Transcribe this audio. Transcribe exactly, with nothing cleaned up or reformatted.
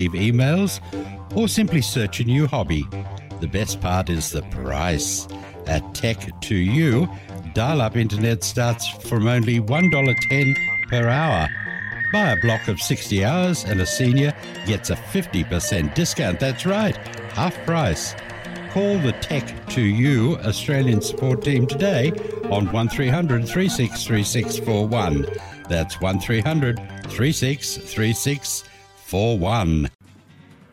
leave emails, or simply search a new hobby. The best part is the price. At Tech to You, dial-up internet starts from only one dollar ten per hour. Buy a block of sixty hours and a senior gets a fifty percent discount. That's right, half price. Call the Tech to You Australian support team today on one three hundred, three six three six four one. That's one three hundred, three six three six four one.